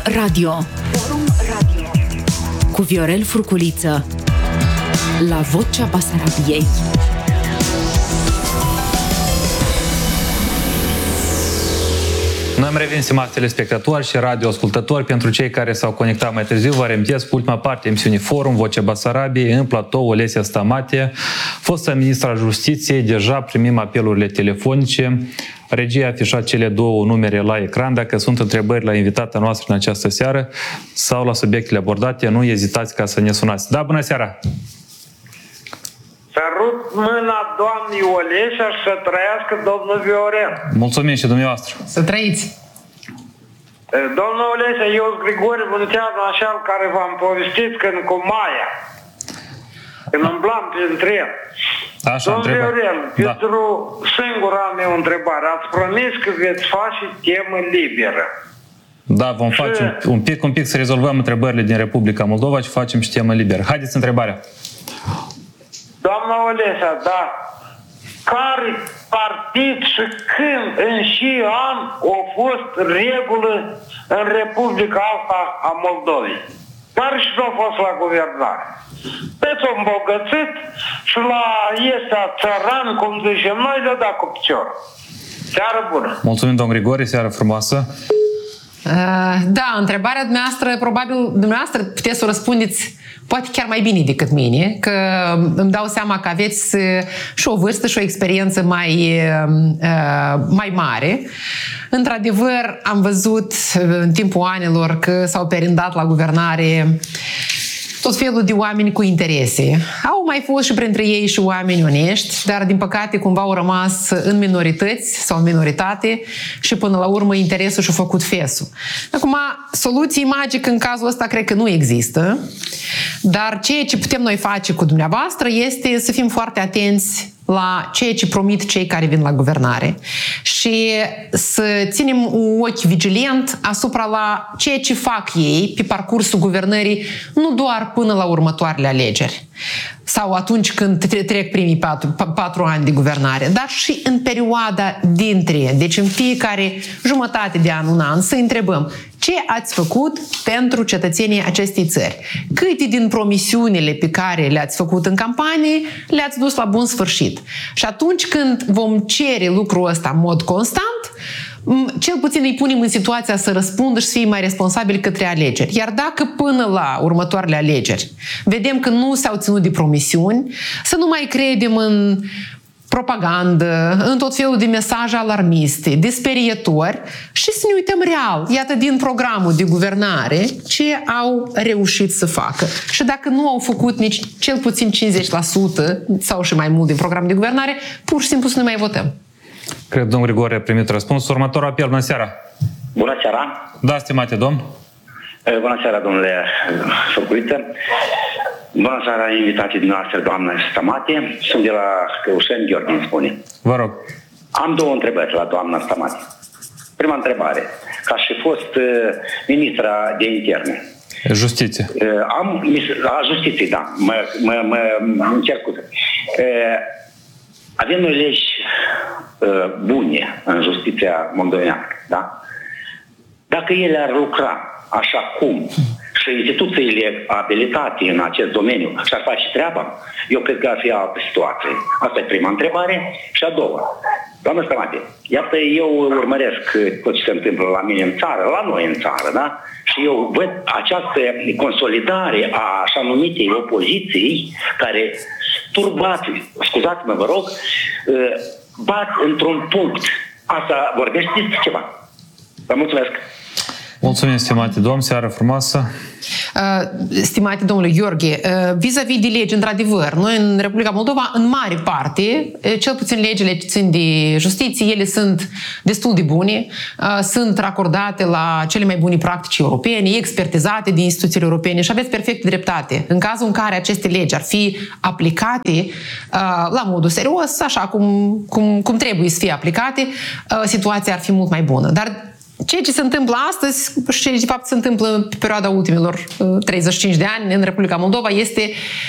Radio cu Viorel Furculiță la Vocea Basarabiei. Noi am revenit, stimați telespectatori și radioascultători. Pentru cei care s-au conectat mai târziu, vă reamintesc ultima parte a emisiunii Forum, Vocea Basarabiei, în platou Olesia Stamate, fostă ministra Justiției. Deja primim apelurile telefonice. Regia a afișat cele două numere la ecran. Dacă sunt întrebări la invitata noastră în această seară sau la subiectele abordate, nu ezitați ca să ne sunați. Da, bună seara! Sărut mâna doamnei Olesia și să trăiască domnul Viorel. Mulțumim și dumneavoastră. Să trăiți. Domnul Olesia, eu sunt Grigore Bunteanu, așa care v-am povestit când cu Maia. Când umblam printre el. Așa, domnul Viorel, pentru singura mea întrebare, ați promis că veți face temă liberă. Da, vom face un pic să rezolvăm întrebările din Republica Moldova și facem și temă liberă. Haideți întrebarea. Doamna Olesia, da. Care partid și când, în și an, a fost regulă în Republica asta a Moldovei? Care și nu a fost la guvernare? Pe-ți-o îmbogățit și la iesea țăran, cum zicem noi, le-a dat cu picior. Seară bună! Mulțumim, domn Grigore, seară frumoasă! Da, întrebarea dumneavoastră, probabil dumneavoastră puteți să o răspundeți poate chiar mai bine decât mine, că îmi dau seama că aveți și o vârstă și o experiență mai mare. Într-adevăr, am văzut în timpul anilor că s-au perindat la guvernare tot felul de oameni cu interese. Au mai fost și printre ei și oameni onești, dar din păcate cumva au rămas în minorități sau în minoritate și până la urmă interesul și-a făcut fesul. Acum, soluții magice în cazul ăsta cred că nu există, dar ceea ce putem noi face cu dumneavoastră este să fim foarte atenți la ceea ce promit cei care vin la guvernare și să ținem un ochi vigilent asupra la ceea ce fac ei pe parcursul guvernării, nu doar până la următoarele alegeri sau atunci când trec primii 4 ani de guvernare, dar și în perioada dintre, deci în fiecare jumătate de an, un an, să întrebăm ce ați făcut pentru cetățenii acestei țări. Câte din promisiunile pe care le-ați făcut în campanie le-ați dus la bun sfârșit. Și atunci când vom cere lucrul ăsta în mod constant, cel puțin îi punem în situația să răspundă și să fie mai responsabili către alegeri. Iar dacă până la următoarele alegeri vedem că nu s-au ținut de promisiuni, să nu mai credem în propagandă, în tot felul de mesaje alarmiste, disperietori și să ne uităm real, iată, din programul de guvernare, ce au reușit să facă. Și dacă nu au făcut nici cel puțin 50% sau și mai mult din programul de guvernare, pur și simplu să nu mai votăm. Cred, domnul Grigore, a primit răspuns. Următorul apel, bună seara! Bună seara! Da, stimate domn! Bună seara, domnule Furculiță! Bună seara, invitații dumneavoastră, doamnă Stamate. Sunt de la Căușeni, Gheorghe îmi spune. Vă rog. Am două întrebări la doamna Stamate. Prima întrebare. Ca și fost ministra de interne. Justiție. La justiție, da. Mă cer scuze. Avem noi legi bune în justiția moldovenească, da? Dacă ele ar lucra așa cum și instituțiile abilitate în acest domeniu și-ar face treaba, eu cred că ar fi altă situație. Asta e prima întrebare. Și a doua. Doamnă Stamate, iată, eu urmăresc tot ce se întâmplă la mine în țară, la noi în țară, da? Și eu văd această consolidare a așa numitei opoziției care turbați, scuzați-mă, vă rog, bat într-un punct. Asta vorbește despre ceva. Vă mulțumesc! Mulțumim, stimate domn, seară frumoasă. Stimate domnule Gheorghe, vis-a-vis de legi, într-adevăr, noi în Republica Moldova, în mare parte, cel puțin legile ce țin de justiție, ele sunt destul de bune, sunt racordate la cele mai bune practici europene, expertizate de instituțiile europene și aveți perfect dreptate. În cazul în care aceste legi ar fi aplicate la modul serios, așa cum trebuie să fie aplicate, situația ar fi mult mai bună. Dar ceea ce se întâmplă astăzi și de fapt se întâmplă pe perioada ultimilor 35 de ani în Republica Moldova este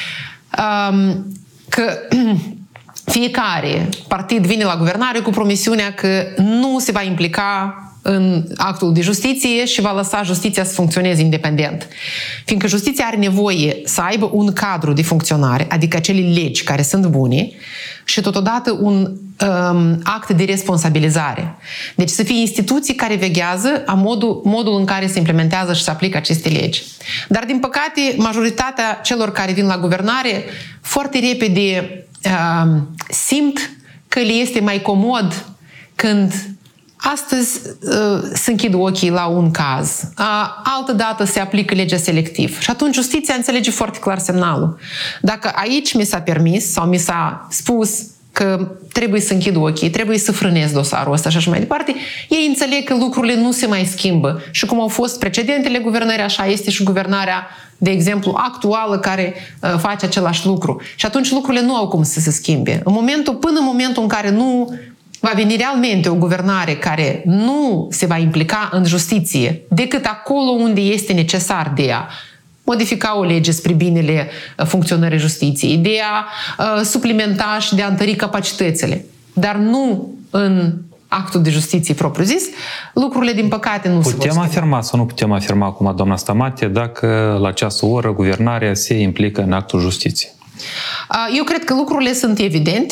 că fiecare partid vine la guvernare cu promisiunea că nu se va implica în actul de justiție și va lăsa justiția să funcționeze independent. Fiindcă justiția are nevoie să aibă un cadru de funcționare, adică acele legi care sunt bune, și totodată un act de responsabilizare. Deci să fie instituții care veghează modul în care se implementează și se aplică aceste legi. Dar, din păcate, majoritatea celor care vin la guvernare foarte repede simt că le este mai comod când astăzi se închid ochii la un caz, altă dată se aplică legea selectiv. Și atunci justiția înțelege foarte clar semnalul. Dacă aici mi s-a permis sau mi s-a spus că trebuie să închid ochii, trebuie să frânez dosarul ăsta și așa mai departe, ei înțeleg că lucrurile nu se mai schimbă. Și cum au fost precedentele guvernări, așa este și guvernarea, de exemplu, actuală, care face același lucru. Și atunci lucrurile nu au cum să se schimbe. Până în momentul în care nu va veni realmente o guvernare care nu se va implica în justiție decât acolo unde este necesar de a modifica o lege spre binele funcționării justiției, de a suplimenta și de a întări capacitățile, dar nu în actul de justiție propriu-zis, lucrurile, din păcate, nu se vor schimba. Putem afirma sau nu putem afirma acum, doamna Stamate, dacă la ceasul oră guvernarea se implică în actul justiției? Eu cred că lucrurile sunt evidente.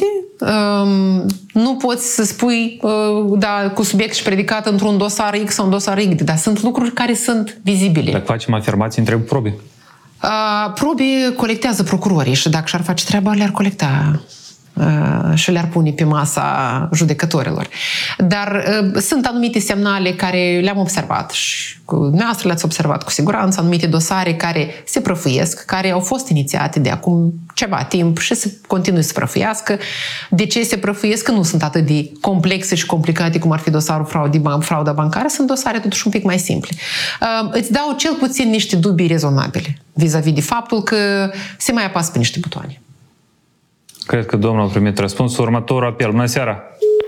Nu poți să spui cu subiect și predicat într-un dosar X sau un dosar Y, dar sunt lucruri care sunt vizibile. Dacă facem afirmații, întreb probe. Probe colectează procurorii și dacă și-ar face treaba, le-ar colecta și le-ar pune pe masa judecătorilor. Dar sunt anumite semnale care le-am observat și dumneavoastră le-ați observat cu siguranță, anumite dosare care se prăfuiesc, care au fost inițiate de acum ceva timp și se continuă să se prăfuiască. De ce se prăfuiesc? Că nu sunt atât de complexe și complicate cum ar fi dosarul frauda bancară, sunt dosare totuși un pic mai simple. Îți dau cel puțin niște dubii rezonabile vis-a-vis de faptul că se mai apasă pe niște butoane. Cred că domnul a primit răspunsul. Următorul apel. Bună seara!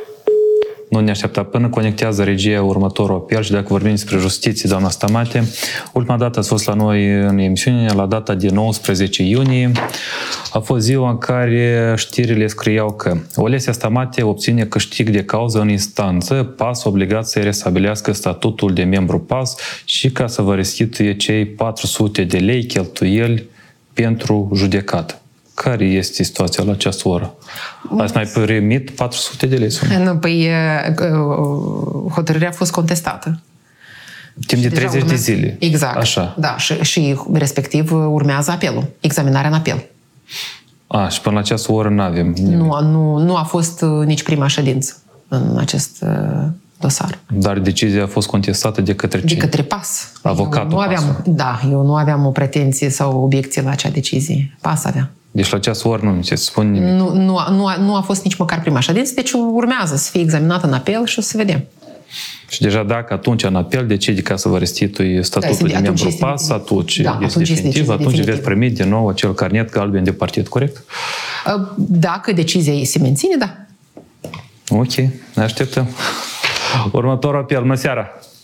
Nu ne aștepta până conectează regia următorul apel și dacă vorbim despre justiție, doamna Stamate, ultima dată a fost la noi în emisiune, la data de 19 iunie. A fost ziua în care știrile scriau că Olesia Stamate obține câștig de cauză în instanță, PAS obligat să-i restabiliască statutul de membru PAS și ca să vă restituie cei 400 de lei cheltuieli pentru judecată. Care este situația la această oră? Ați mai primit 400 de lei? Nu, păi hotărârea a fost contestată. Timp de 30 de zile. Exact. Așa. Da, și respectiv urmează apelul, examinarea în apel. Și până la această oră nu avem nimic. Nu a fost nici prima ședință în acest dosar. Dar decizia a fost contestată de către cine? De către PAS. Avocatul PAS. Eu nu aveam o pretenție sau o obiecție la acea decizie. PAS avea. Deci la această oră nu se spune nimic. Nu a fost nici măcar prima ședință, deci urmează să fie examinată în apel și o să vedem. Și deja dacă atunci în apel decide ca să vă restitui statutul de membru PAS, atunci este definitiv, atunci veți primi din nou acel carnet galben de partid, corect? Dacă decizia se menține, da. Ok, ne așteptăm. Următorul apel, bună seara!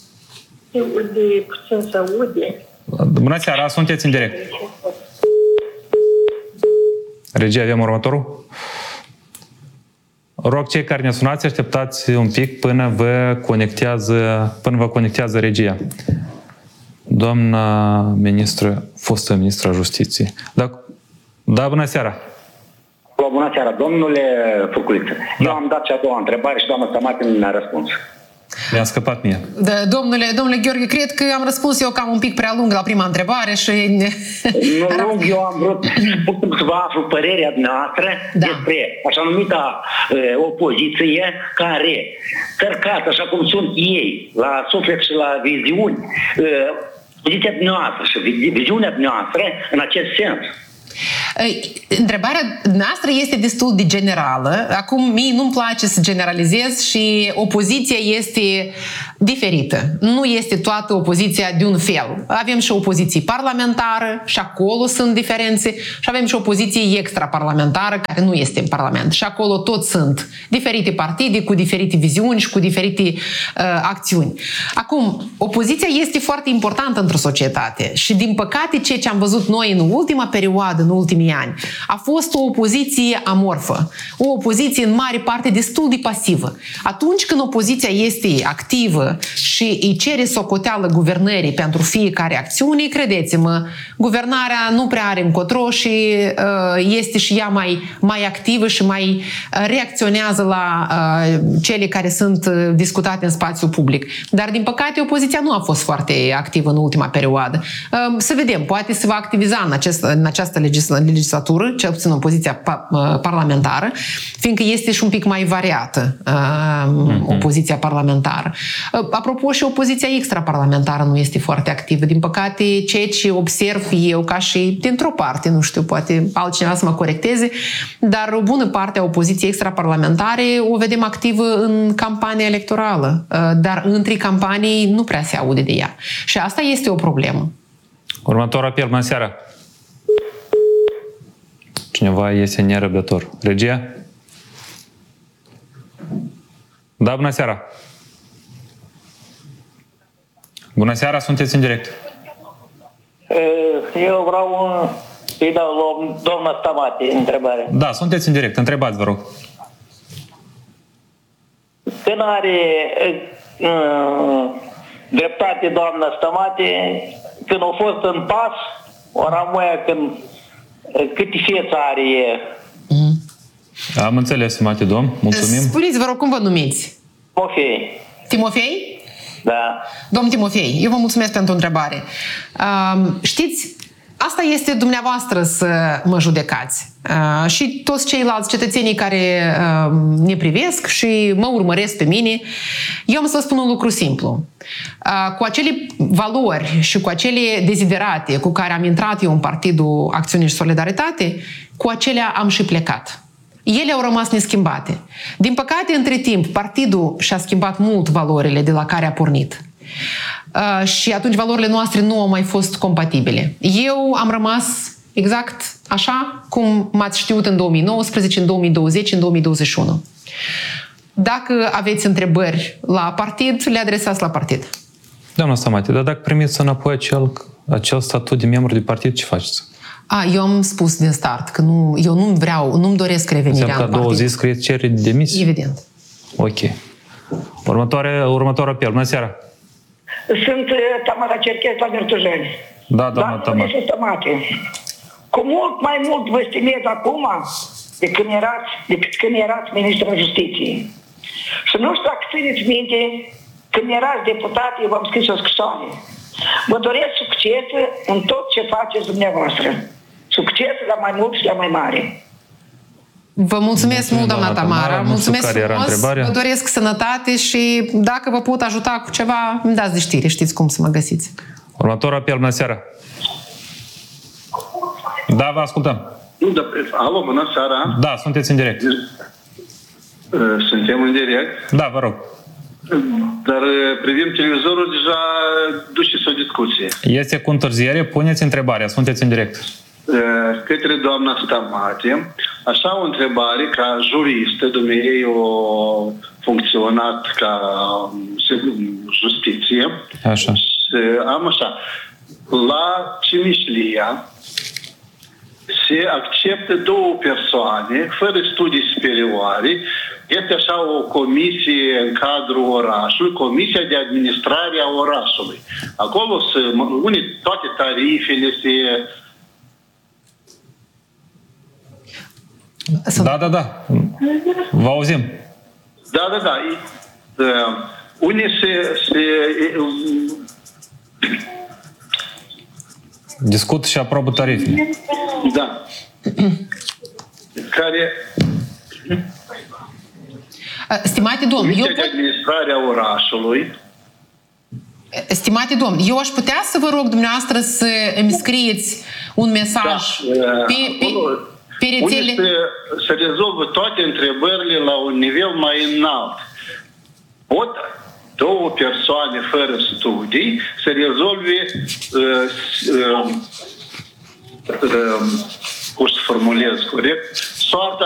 Puțin să aude. Bună seara, sunteți în direct. Regia, avem următorul? Rog cei care ne sunați, așteptați un pic până vă conectează regia. Doamna ministră, fostă ministra Justiției. Da, bună seara! Bună seara, domnule Furculiță. Da. Eu am dat cea a doua întrebare și doamna Stamate nu mi-a răspuns. Mi-a scăpat mie. Domnule Gheorghe, cred că am răspuns eu cam un pic prea lung la prima întrebare și... Nu, eu am vrut să vă aflu părerea noastră despre așa numita opoziție care, cărcat așa cum sunt ei, la suflet și la viziuni, poziția noastră și viziunea noastră în acest sens. Întrebarea noastră este destul de generală. Acum, mie nu-mi place să generalizez și opoziția este diferită. Nu este toată opoziția de un fel. Avem și opoziție parlamentară și acolo sunt diferențe și avem și opoziție extraparlamentară care nu este în Parlament. Și acolo tot sunt diferite partide cu diferite viziuni și cu diferite acțiuni. Acum, opoziția este foarte importantă într-o societate și din păcate ceea ce am văzut noi în ultima perioadă, în ultimii ultimii ani. A fost o opoziție amorfă, o opoziție în mare parte destul de pasivă. Atunci când opoziția este activă și îi cere socoteală guvernării pentru fiecare acțiune, credeți-mă, guvernarea nu prea are încotro și este și ea mai activă și mai reacționează la cele care sunt discutate în spațiul public. Dar, din păcate, opoziția nu a fost foarte activă în ultima perioadă. Să vedem, poate se va activiza în această legislatură, cel puțin opoziția parlamentară, fiindcă este și un pic mai variată opoziția parlamentară. Apropo, și opoziția extraparlamentară nu este foarte activă. Din păcate, ceea ce observ eu ca și dintr-o parte, nu știu, poate altcineva să mă corecteze, dar o bună parte a opoziției extraparlamentare o vedem activă în campania electorală, dar între campanii nu prea se aude de ea. Și asta este o problemă. Următorul apel, bună seara! Cineva iese nerăbdător. Regia? Da, bună seara! Bună seara, sunteți în direct. Eu vreau să-i dau la doamna Stamate întrebare. Da, sunteți în direct. Întrebați, vă rog. Când are dreptate doamna Stamate, când a fost în pas, o ramoia când câte fețe are e. Am înțeles, stimate domn. Mulțumim. Spuneți, vă rog, cum vă numiți? Timofei. Timofei? Da. Domn Timofei, eu vă mulțumesc pentru întrebare. Știți, asta este dumneavoastră să mă judecați. Și toți ceilalți cetățenii care ne privesc și mă urmăresc pe mine, eu am să vă spun un lucru simplu. Cu acele valori și cu acele deziderate cu care am intrat eu în Partidul Acțiune și Solidaritate, cu acelea am și plecat. Ele au rămas neschimbate. Din păcate, între timp, partidul și-a schimbat mult valorile de la care a pornit. Și atunci valorile noastre nu au mai fost compatibile. Eu am rămas exact așa cum m-ați știut în 2019, în 2020, în 2021. Dacă aveți întrebări la partid, le adresați la partid. Doamna Stamate, dar dacă primiți înapoi acel statut de membru de partid, ce faceți? Eu am spus din start că eu nu-mi doresc revenirea în partid. Înseamnă că a doua zi scrie cerere de demisie? Evident. Ok. Următoarea apel. Bună seara! Sunt Tamara Cerchez la Bertujeni. Da, doamna Tamara. Cu mult mai mult vă stimez acum decât când erați ministrul Justiției. Și nu știu dacă țineți minte, când erați deputat, eu v-am scris o scrisoare. Vă doresc succes în tot ce faceți dumneavoastră. Succes la mai mult și la mai mare. Vă mulțumesc mult, doamna Tamara. Mulțumesc frumos. Vă doresc sănătate și dacă vă pot ajuta cu ceva, îmi dați de știre. Știți cum să mă găsiți. Următorul apel, bună seara. Da, vă ascultăm. Alo, bună seara. Da, sunteți în direct. Suntem în direct. Da, vă rog. Dar privim televizorul, deja duceți o discuție. Este cu întârziere, puneți întrebarea, sunteți în direct. Către doamna Stamate, așa o întrebare, ca juristă, dumneavoastră o funcționat ca justiție. Așa. Am așa, la Cimișlia se acceptă două persoane, fără studii superioare. Este așa o comisie în cadrul orașului, Comisia de Administrare a orașului. Acolo se une toate tarifele, Da. Vă auzim. Da. Unii discut și aprobă tarifele. Da. Care... Stimate domn, Comisia de Administrare a orașului. Stimate domn, eu aș putea să vă rog dumneavoastră să îmi scrieți un mesaj pe rețele... Unde se rezolvă toate întrebările la un nivel mai înalt. Pot două persoane fără studii să rezolve cum să formulez corect, soarta